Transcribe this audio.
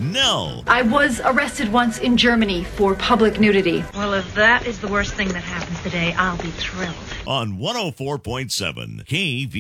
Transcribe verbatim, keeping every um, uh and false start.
Nell. I was arrested once in Germany for public nudity. Well, if that is the worst thing that happens today, I'll be thrilled. On one oh four point seven K V